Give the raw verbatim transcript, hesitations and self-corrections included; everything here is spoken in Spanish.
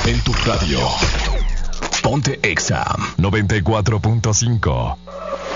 En tu radio. Ponte Exa noventa y cuatro punto cinco.